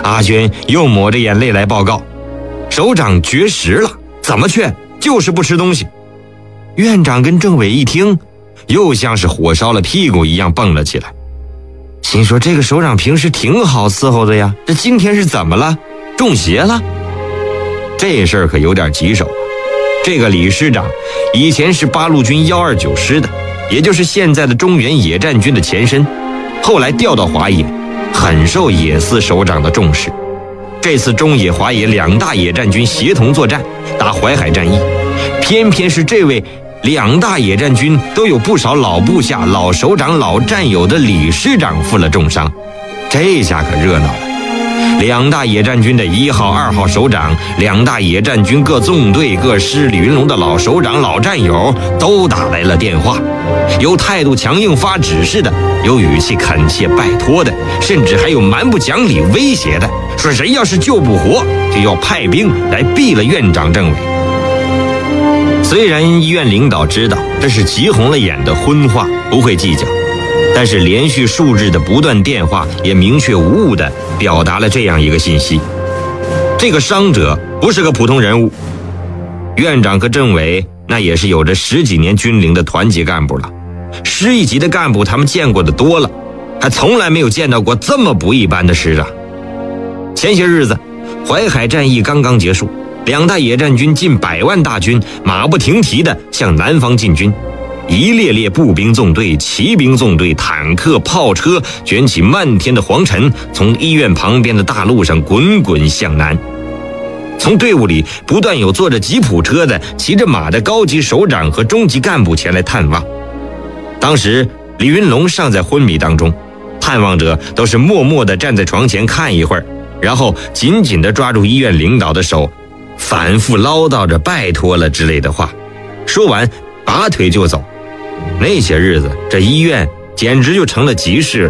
阿娟又抹着眼泪来报告，首长绝食了，怎么劝就是不吃东西。院长跟政委一听，又像是火烧了屁股一样蹦了起来，心说这个首长平时挺好伺候的呀，这今天是怎么了？中邪了？这事儿可有点棘手啊。这个李师长以前是八路军129师的，也就是现在的中原野战军的前身，后来调到华野，很受野司首长的重视。这次中野华野2大野战军协同作战，打淮海战役，偏偏是这位2大野战军都有不少老部下、老首长、老战友的李师长负了重伤，这下可热闹了。2大野战军的1号、2号首长，2大野战军各纵队、各师李云龙的老首长、老战友都打来了电话，有态度强硬发指示的，有语气恳切拜托的，甚至还有蛮不讲理威胁的，说谁要是救不活，就要派兵来毙了院长政委。虽然医院领导知道这是急红了眼的荤话，不会计较，但是连续数日的不断电话也明确无误地表达了这样一个信息：这个伤者不是个普通人物。院长和政委那也是有着10几年军龄的团级干部了，师一级的干部他们见过的多了，还从来没有见到过这么不一般的师长。前些日子淮海战役刚刚结束，2大野战军近100万大军马不停蹄地向南方进军，一列列步兵纵队、骑兵纵队、坦克、炮车卷起漫天的黄尘，从医院旁边的大路上滚滚向南。从队伍里不断有坐着吉普车的、骑着马的高级首长和中级干部前来探望。当时李云龙尚在昏迷当中，探望者都是默默地站在床前看一会儿，然后紧紧地抓住医院领导的手，反复唠叨着拜托了之类的话，说完拔腿就走。那些日子这医院简直就成了集市了。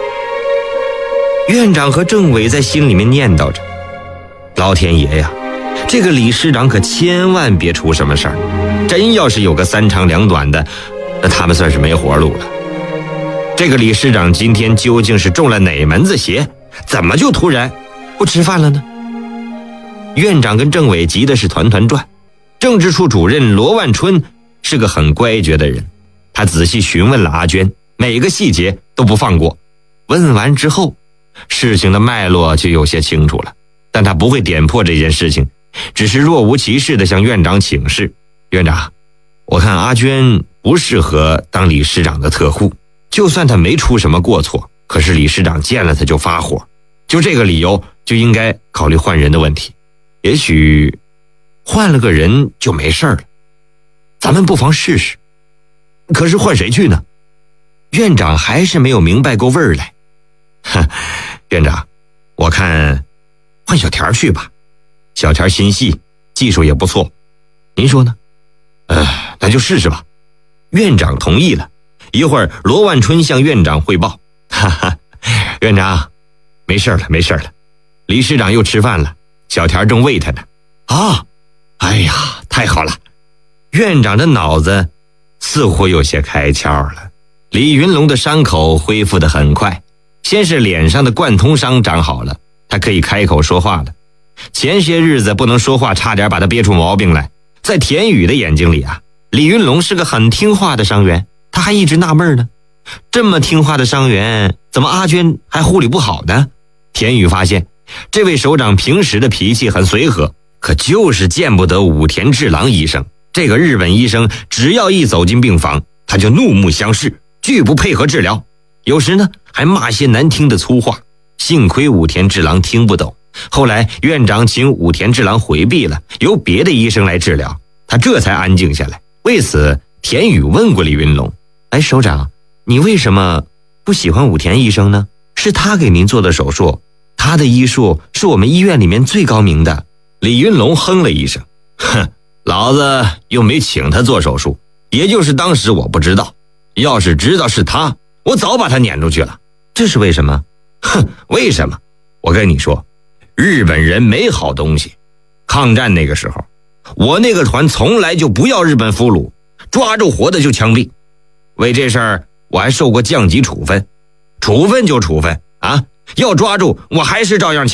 院长和政委在心里面念叨着，老天爷呀，这个李师长可千万别出什么事儿，真要是有个3长2短的，那他们算是没活路了。这个李师长今天究竟是中了哪门子邪，怎么就突然不吃饭了呢？院长跟政委急的是团团转。政治处主任罗万春是个很乖觉的人，他仔细询问了阿娟，每个细节都不放过。问完之后，事情的脉络就有些清楚了，但他不会点破这件事情，只是若无其事地向院长请示：院长，我看阿娟不适合当李师长的特护，就算他没出什么过错，可是李师长见了他就发火，就这个理由就应该考虑换人的问题。也许换了个人就没事了，咱们不妨试试。可是换谁去呢？院长还是没有明白过味儿来。院长，我看换小田去吧，小田心细，技术也不错，您说呢？那就试试吧。院长同意了。一会儿罗万春向院长汇报：院长，没事了，没事了，李师长又吃饭了，小田正喂他呢。哎呀，太好了。院长的脑子似乎有些开窍了。李云龙的伤口恢复得很快，先是脸上的贯通伤长好了，他可以开口说话了。前些日子不能说话，差点把他憋出毛病来。在田宇的眼睛里啊，李云龙是个很听话的伤员，他还一直纳闷呢，这么听话的伤员，怎么阿娟还护理不好呢？田宇发现这位首长平时的脾气很随和，可就是见不得武田治郎医生。这个日本医生只要一走进病房，他就怒目相视，拒不配合治疗，有时呢还骂些难听的粗话。幸亏武田治郎听不懂，后来院长请武田治郎回避了，由别的医生来治疗，他这才安静下来。为此田宇问过李云龙：首长，你为什么不喜欢武田医生呢？是他给您做的手术，他的医术是我们医院里面最高明的。李云龙哼了一声：老子又没请他做手术，也就是当时我不知道，要是知道是他，我早把他撵出去了。这是为什么？为什么？我跟你说，日本人没好东西。抗战那个时候，我那个团从来就不要日本俘虏，抓住活的就枪毙。为这事儿我还受过降级处分，处分就处分啊，要抓住我还是照样